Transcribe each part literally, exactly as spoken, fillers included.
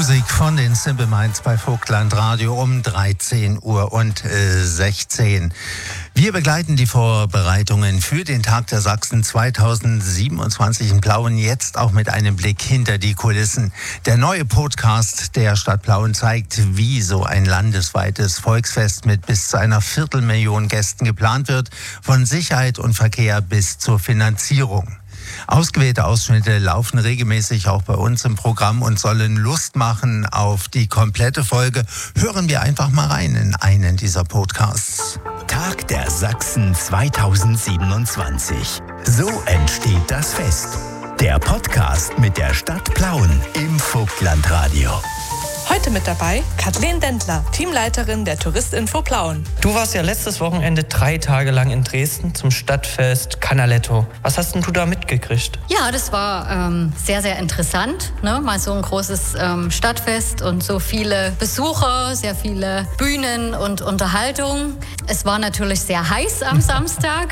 Musik von den Simple Minds bei Vogtland Radio um dreizehn Uhr und sechzehn. Wir begleiten die Vorbereitungen für den Tag der Sachsen zweitausendsiebenundzwanzig in Plauen jetzt auch mit einem Blick hinter die Kulissen. Der neue Podcast der Stadt Plauen zeigt, wie so ein landesweites Volksfest mit bis zu einer Viertelmillion Gästen geplant wird, von Sicherheit und Verkehr bis zur Finanzierung. Ausgewählte Ausschnitte laufen regelmäßig auch bei uns im Programm und sollen Lust machen auf die komplette Folge. Hören wir einfach mal rein in einen dieser Podcasts. Tag der Sachsen zweitausendsiebenundzwanzig. So entsteht das Fest. Der Podcast mit der Stadt Plauen im Vogtland Radio. Heute mit dabei Kathleen Dendler, Teamleiterin der Touristinfo Plauen. Du warst ja letztes Wochenende drei Tage lang in Dresden zum Stadtfest Canaletto. Was hast denn du da mitgekriegt? Ja, das war ähm, sehr, sehr interessant. Ne? Mal so ein großes ähm, Stadtfest und so viele Besucher, sehr viele Bühnen und Unterhaltung. Es war natürlich sehr heiß am Samstag,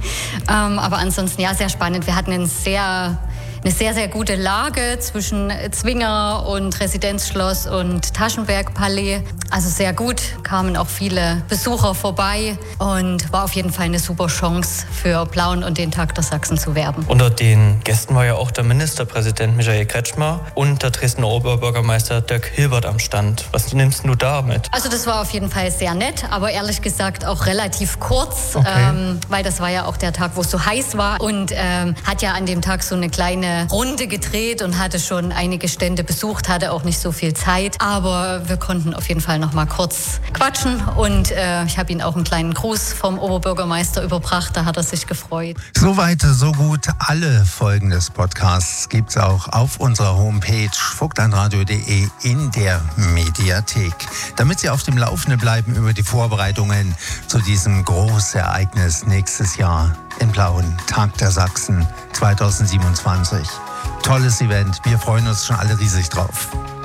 ähm, aber ansonsten ja sehr spannend. Wir hatten einen sehr... Eine sehr, sehr gute Lage zwischen Zwinger und Residenzschloss und Taschenbergpalais. Also sehr gut, kamen auch viele Besucher vorbei und war auf jeden Fall eine super Chance für Plauen und den Tag der Sachsen zu werben. Unter den Gästen war ja auch der Ministerpräsident Michael Kretschmer und der Dresdner Oberbürgermeister Dirk Hilbert am Stand. Was nimmst du da mit? Also das war auf jeden Fall sehr nett, aber ehrlich gesagt auch relativ kurz, okay. ähm, weil das war ja auch der Tag, wo es so heiß war und ähm, hat ja an dem Tag so eine kleine Runde gedreht und hatte schon einige Stände besucht, hatte auch nicht so viel Zeit. Aber wir konnten auf jeden Fall noch mal kurz quatschen und äh, ich habe ihm auch einen kleinen Gruß vom Oberbürgermeister überbracht, da hat er sich gefreut. Soweit, so gut. Alle Folgen des Podcasts gibt es auch auf unserer Homepage vogtlandradio punkt de in der Mediathek. Damit Sie auf dem Laufenden bleiben über die Vorbereitungen zu diesem Großereignis nächstes Jahr in Plauen, Tag der Sachsen zweitausendsiebenundzwanzig. Tolles Event, wir freuen uns schon alle riesig drauf.